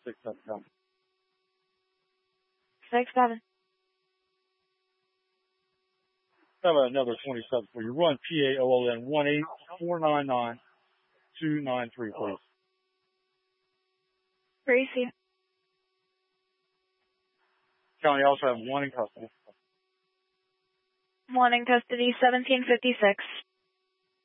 677. 67. How about another 27 for you? Run PAOLN 18499-293, please. Gracie. County also have one in custody. One in custody, 1756.